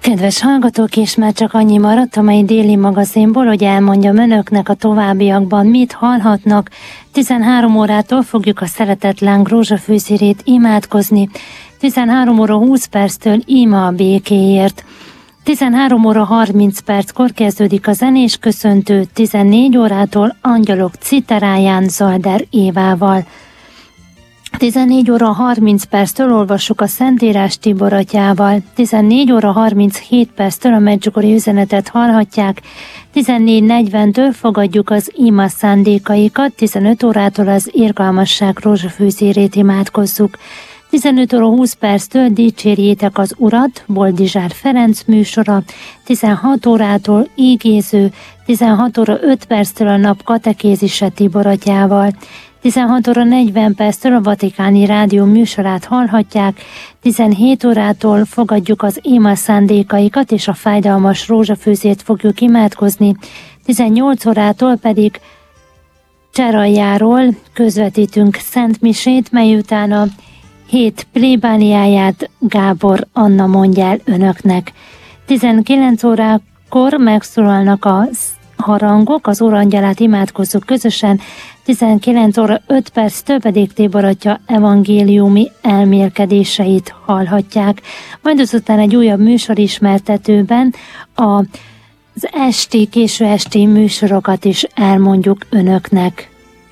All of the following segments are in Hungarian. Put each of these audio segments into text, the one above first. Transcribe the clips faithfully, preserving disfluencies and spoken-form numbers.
Kedves hallgatók, és már csak annyi maradt a mai déli magazinból, hogy elmondjam önöknek a továbbiakban mit hallhatnak. tizenhárom órától fogjuk a Szeretetlen rózsafűzérét imádkozni. tizenhárom óra húsz perctől Ima a békéért. tizenhárom óra harminc perckor kezdődik a zenés köszöntő, tizennégy órától Angyalok citeráján Zalder Évával. tizennégy óra harminc perctől olvassuk a Szentírás Tibor atyával, tizennégy óra harminchét perctől a Medjugorje üzenetet hallhatják, tizennégy negyventől fogadjuk az ima szándékaikat, tizenöt órától az Irgalmasság rózsafűzérét imádkozzuk, tizenöt óra húsz perctől Dicsérjétek az Urat, Boldizsár Ferenc műsora, tizenhat órától Ígéző, tizenhat óra öt perctől a nap katekézise Tibor atyával, tizenhat óra negyven perctől a Vatikáni Rádió műsorát hallhatják, tizenhét órától fogadjuk az ima szándékaikat és a fájdalmas rózsafűzét fogjuk imádkozni, tizennyolc órától pedig Cseraljáról közvetítünk szentmisét, mely után a hét plébániáját Gábor Anna mondja el önöknek. tizenkilenc órakor megszólalnak a harangok, az Úrangyalát imádkozzuk közösen, tizenkilenc óra öt perctől pedig Tibor atya evangéliumi elmélkedéseit hallhatják. Majd azután egy újabb műsorismertetőben az esti, késő esti műsorokat is elmondjuk önöknek.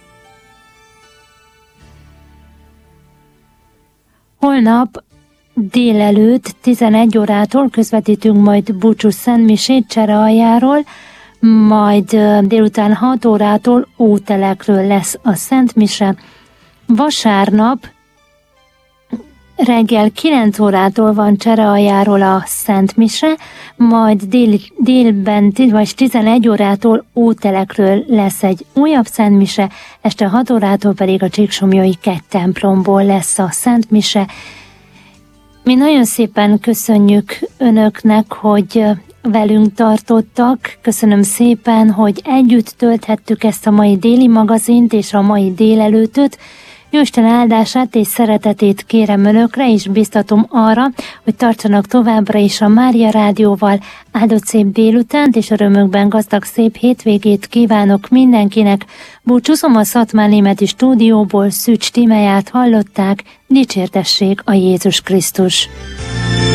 Holnap délelőtt tizenegy órától közvetítünk majd búcsú szentmisét Cserealjáról, majd délután hat órától Ótelekről lesz a szentmise. Vasárnap reggel kilenc órától van Cserealjáról a szentmise, majd dél, délben vagy tizenegy órától Ótelekről lesz egy újabb szentmise, este hat órától pedig a Csíksomlyói Kegytemplomból lesz a szentmise. Mi nagyon szépen köszönjük önöknek, hogy velünk tartottak. Köszönöm szépen, hogy együtt tölthettük ezt a mai déli magazint és a mai délelőtöt. Jóisten áldását és szeretetét kérem önökre, és biztatom arra, hogy tartsanak továbbra is a Mária Rádióval. Áldott szép délutánt és örömökben gazdag szép hétvégét kívánok mindenkinek. Búcsúzom a Szatmár Németi stúdióból, Szűcs Tímeát hallották, dicsértessék a Jézus Krisztus!